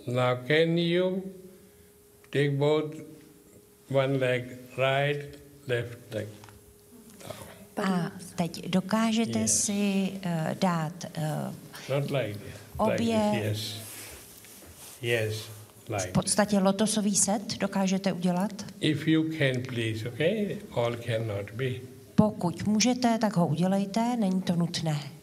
Now can you take both one leg right, left leg down? A teď dokážete si dát Not like this. obě, like this. Yes, like v podstatě lotosový set dokážete udělat? if you can, please, okay? All cannot be. Pokud můžete, tak ho udělejte, není to nutné.